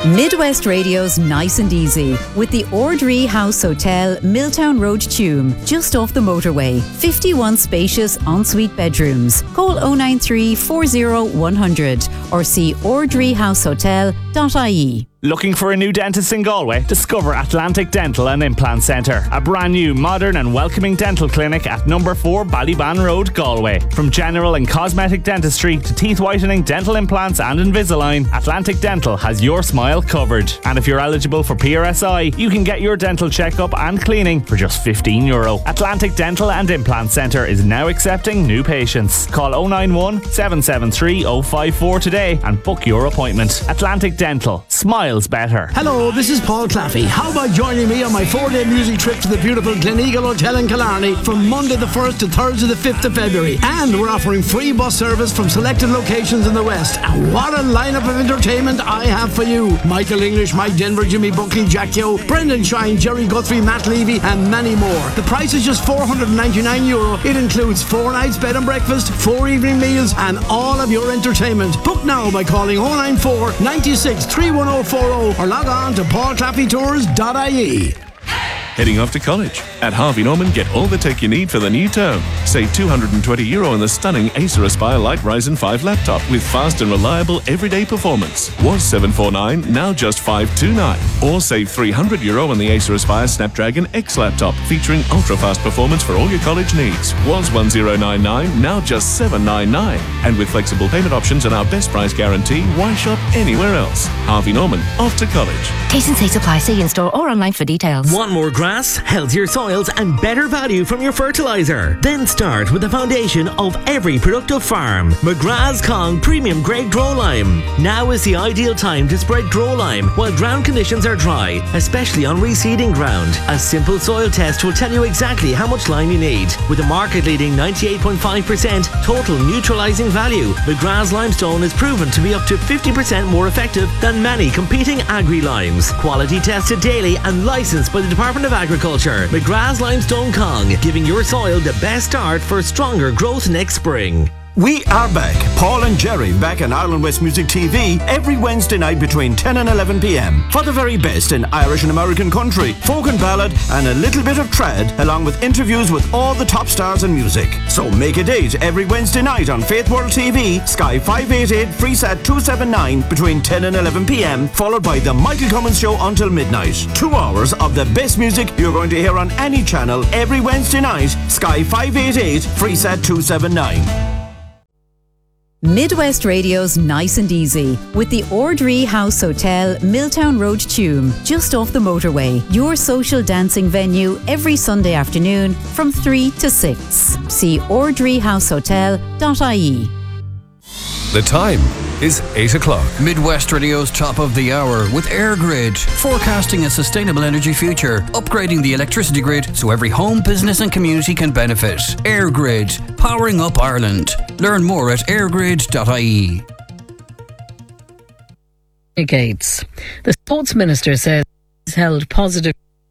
Midwest Radio's Nice and Easy with the Ordree House Hotel, Milltown Road, Tuam, just off the motorway. 51 spacious ensuite bedrooms. Call 093 40 100 or see ordreehousehotel.ie. Looking for a new dentist in Galway? Discover Atlantic Dental and Implant Centre, a brand new, modern and welcoming dental clinic at number 4 Ballyban Road, Galway. From general and cosmetic dentistry to teeth whitening, dental implants and Invisalign, Atlantic Dental has your smile covered. And if you're eligible for PRSI, you can get your dental checkup and cleaning for just €15. Atlantic Dental and Implant Centre is now accepting new patients. Call 091 773 054 today and book your appointment. Atlantic Dental. Smiles better. Hello, this is Paul Claffey. How about joining me on my 4-day music trip to the beautiful Gleneagle Hotel in Killarney from Monday the 1st to Thursday the 5th of February. And we're offering free bus service from selected locations in the West. And what a lineup of entertainment I have for you. Michael English, Mike Denver, Jimmy Buckley, Jack Yo, Brendan Shine, Jerry Guthrie, Matt Levy and many more. The price is just €499. It includes 4 nights bed and breakfast, 4 evening meals and all of your entertainment. Book now by calling 094 96 31040 or log on to paulclaffeytours.ie. Heading off to college? At Harvey Norman, get all the tech you need for the new term. Save €220 on the stunning Acer Aspire Light Ryzen 5 laptop with fast and reliable everyday performance. Was $749, now just $529. Or save €300 on the Acer Aspire Snapdragon X laptop featuring ultra-fast performance for all your college needs. Was $1099, now just $799. And with flexible payment options and our best price guarantee, why shop anywhere else? Harvey Norman, off to college. T&C supply. See in-store or online for details. Want more grass, healthier soils and better value from your fertiliser? Then start with the foundation of every productive farm. McGrath's Kong Premium Grade Grow Lime. Now is the ideal time to spread Grow Lime while ground conditions are dry, especially on reseeding ground. A simple soil test will tell you exactly how much lime you need. With a market-leading 98.5% total neutralising value, McGrath's Limestone is proven to be up to 50% more effective than many competing agri-limes. Quality tested daily and licensed by the Department of Agriculture. McGrath's Limestone Kong, giving your soil the best start for stronger growth next spring. We are back. Paul and Jerry back on Ireland West Music TV every Wednesday night between 10 and 11 p.m. for the very best in Irish and American country, folk and ballad, and a little bit of trad, along with interviews with all the top stars in music. So make a date every Wednesday night on Faith World TV, Sky 588, Freesat 279 between 10 and 11 p.m, followed by the Michael Cummins Show until midnight. 2 hours of the best music you're going to hear on any channel every Wednesday night, Sky 588, Freesat 279. Midwest Radio's Nice and Easy with the Ordree House Hotel, Milltown Road, Tuam, just off the motorway. Your social dancing venue every Sunday afternoon from 3 to 6. See ordreehousehotel.ie. The time is 8 o'clock. Midwest Radio's top of the hour with EirGrid, forecasting a sustainable energy future, upgrading the electricity grid so every home, business and community can benefit. EirGrid, powering up Ireland. Learn more at eirgrid.ie. Gates. The Sports Minister says he's held positive.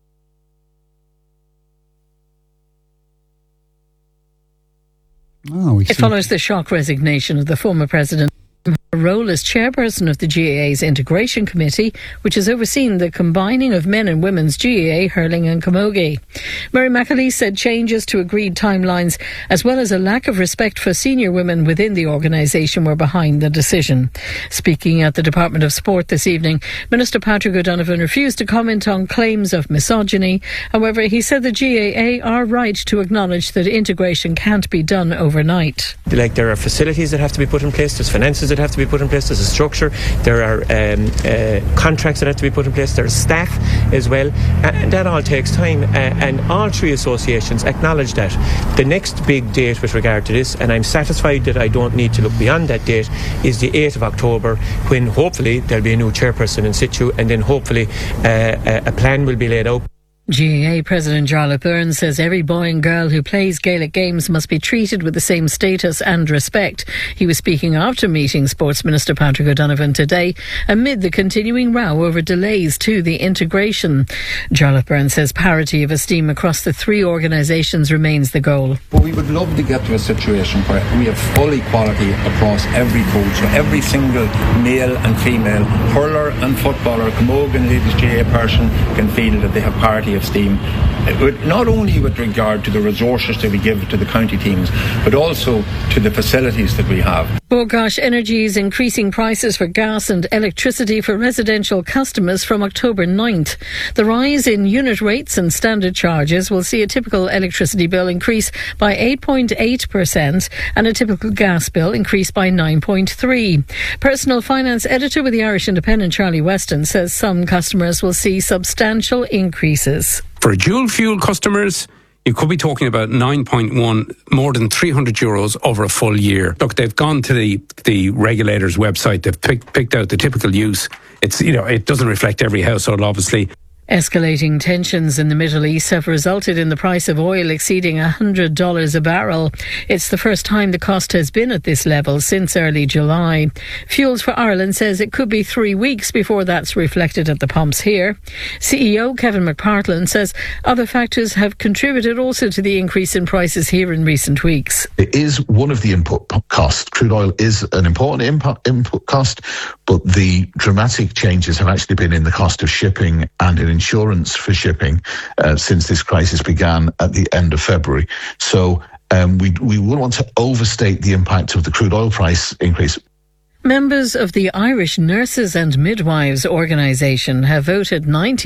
It follows the shock resignation of the former president. Her role as chairperson of the GAA's Integration Committee, which has overseen the combining of men and women's GAA hurling and camogie. Mary McAleese said changes to agreed timelines, as well as a lack of respect for senior women within the organisation, were behind the decision. Speaking at the Department of Sport this evening, Minister Patrick O'Donovan refused to comment on claims of misogyny. However, he said the GAA are right to acknowledge that integration can't be done overnight. There are facilities that have to be put in place, there's finances that have to be put in place, there's a structure, there are contracts that have to be put in place, there's staff as well, and that all takes time, and all three associations acknowledge that. The next big date with regard to this, and I'm satisfied that I don't need to look beyond that date, is the 8th of October, when hopefully there'll be a new chairperson in situ, and then hopefully a plan will be laid out. GAA President Jarlath Burns says every boy and girl who plays Gaelic games must be treated with the same status and respect. He was speaking after meeting Sports Minister Patrick O'Donovan today amid the continuing row over delays to the integration. Jarlath Burns says parity of esteem across the three organisations remains the goal. But we would love to get to a situation where we have full equality across every pool, so every single male and female hurler and footballer, Camogan ladies GAA person can feel that they have parity of esteem, not only with regard to the resources that we give to the county teams, but also to the facilities that we have. Bord Gáis Energy is increasing prices for gas and electricity for residential customers from October 9th. The rise in unit rates and standard charges will see a typical electricity bill increase by 8.8% and a typical gas bill increase by 9.3%. Personal finance editor with the Irish Independent, Charlie Weston, says some customers will see substantial increases. For dual fuel customers, you could be talking about 9.1, more than €300 over a full year. Look, they've gone to the regulator's website. They've picked out the typical use. It's, it doesn't reflect every household, obviously. Escalating tensions in the Middle East have resulted in the price of oil exceeding $100 a barrel. It's the first time the cost has been at this level since early July. Fuels for Ireland says it could be 3 weeks before that's reflected at the pumps here. CEO Kevin McPartland says other factors have contributed also to the increase in prices here in recent weeks. It is one of the input costs. Crude oil is an important input cost, but the dramatic changes have actually been in the cost of shipping and in insurance for shipping since this crisis began at the end of February. So we wouldn't want to overstate the impact of the crude oil price increase. Members of the Irish Nurses and Midwives organisation have voted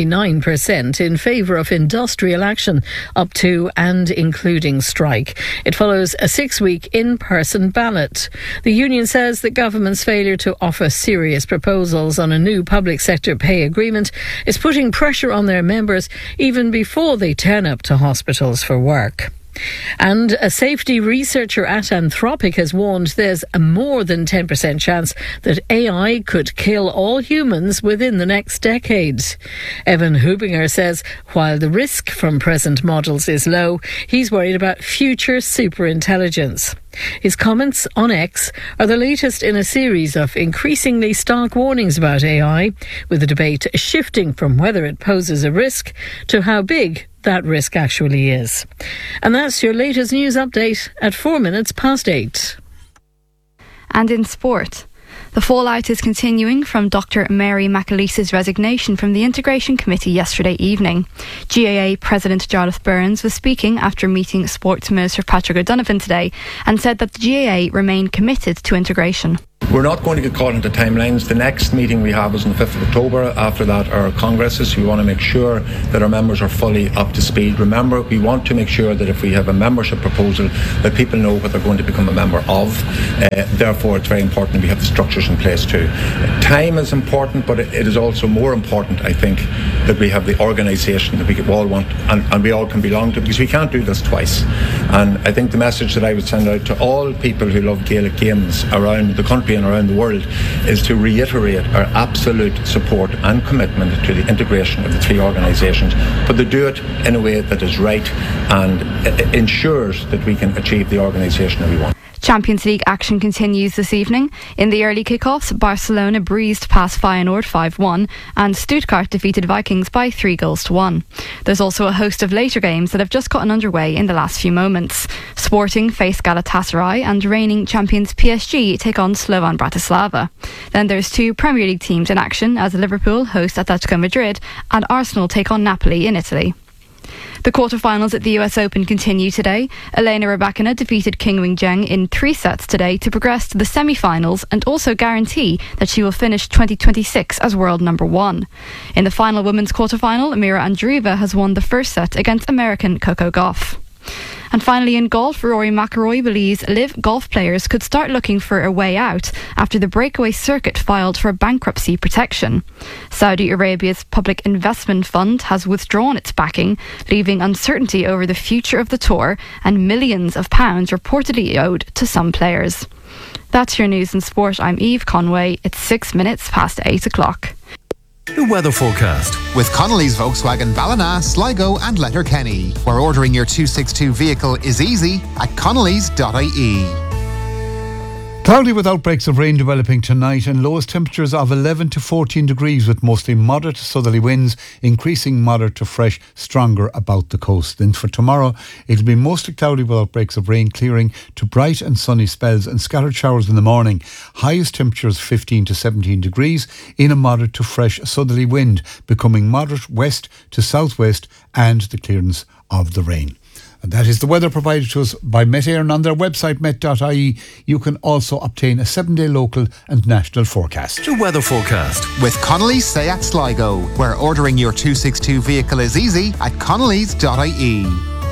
99% in favour of industrial action up to and including strike. It follows a 6-week in-person ballot. The union says the government's failure to offer serious proposals on a new public sector pay agreement is putting pressure on their members even before they turn up to hospitals for work. And a safety researcher at Anthropic has warned there's a more than 10% chance that AI could kill all humans within the next decade. Evan Hubinger says while the risk from present models is low, he's worried about future superintelligence. His comments on X are the latest in a series of increasingly stark warnings about AI, with the debate shifting from whether it poses a risk to how big that risk actually is. And that's your latest news update at 8:04. And in sport, the fallout is continuing from Dr. Mary McAleese's resignation from the Integration Committee yesterday evening. GAA President Jarlath Burns was speaking after meeting Sports Minister Patrick O'Donovan today and said that the GAA remain committed to integration. We're not going to get caught into timelines. The next meeting we have is on the 5th of October. After that, our congresses. We want to make sure that our members are fully up to speed. Remember, we want to make sure that if we have a membership proposal, that people know what they're going to become a member of. Therefore, it's very important that we have the structures in place too. Time is important, but it is also more important, I think, that we have the organisation that we all want and we all can belong to, because we can't do this twice. And I think the message that I would send out to all people who love Gaelic games around the country and around the world is to reiterate our absolute support and commitment to the integration of the three organisations, but to do it in a way that is right and ensures that we can achieve the organisation that we want. Champions League action continues this evening. In the early kickoffs, Barcelona breezed past Feyenoord 5-1 and Stuttgart defeated Vikings by 3-1. There's also a host of later games that have just gotten underway in the last few moments. Sporting face Galatasaray and reigning champions PSG take on Slovan Bratislava. Then there's 2 Premier League teams in action as Liverpool host Atletico Madrid and Arsenal take on Napoli in Italy. The quarterfinals at the US Open continue today. Elena Rybakina defeated Qinwen Zheng in 3 sets today to progress to the semi-finals and also guarantee that she will finish 2026 as world number 1. In the final women's quarterfinal, Mira Andreeva has won the first set against American Coco Gauff. And finally in golf, Rory McIlroy believes LIV golf players could start looking for a way out after the breakaway circuit filed for bankruptcy protection. Saudi Arabia's Public Investment Fund has withdrawn its backing, leaving uncertainty over the future of the tour and millions of pounds reportedly owed to some players. That's your news and sport. I'm Eve Conway. It's 8:06. The weather forecast. With Connolly's Volkswagen Ballina, Sligo and Letterkenny, where ordering your 262 vehicle is easy at connolly's.ie. Cloudy with outbreaks of rain developing tonight and lowest temperatures of 11 to 14 degrees with mostly moderate southerly winds, increasing moderate to fresh, stronger about the coast. Then for tomorrow, it'll be mostly cloudy with outbreaks of rain, clearing to bright and sunny spells and scattered showers in the morning. Highest temperatures 15 to 17 degrees in a moderate to fresh southerly wind, becoming moderate west to southwest and the clearance of the rain. And that is the weather provided to us by Met Éireann, and on their website met.ie. You can also obtain a 7-day local and national forecast. The weather forecast. With Connolly's Seat Sligo, where ordering your 262 vehicle is easy at connolly's.ie.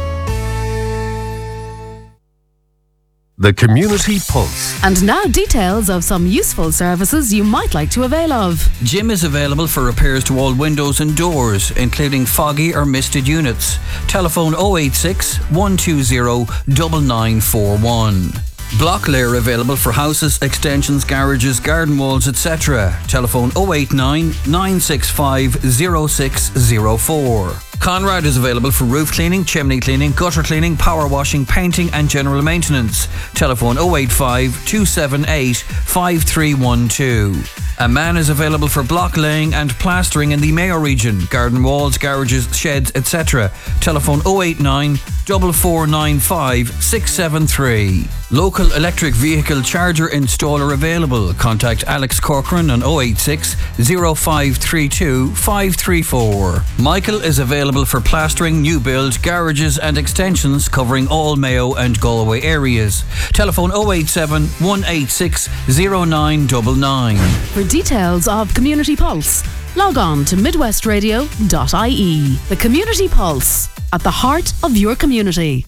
The Community Pulse. And now details of some useful services you might like to avail of. Jim is available for repairs to all windows and doors, including foggy or misted units. Telephone 086 120 9941. Block layer available for houses, extensions, garages, garden walls, etc. Telephone 089 965 0604. Conrad is available for roof cleaning, chimney cleaning, gutter cleaning, power washing, painting and general maintenance. Telephone 085 278 5312. A man is available for block laying and plastering in the Mayo region, garden walls, garages, sheds, etc. Telephone 089 4495 673. Local electric vehicle charger installer available. Contact Alex Corcoran on 086 0532 534. Michael is available for plastering, new build, garages and extensions covering all Mayo and Galway areas. Telephone 087 186 0999. For details of Community Pulse, log on to midwestradio.ie. The Community Pulse, at the heart of your community.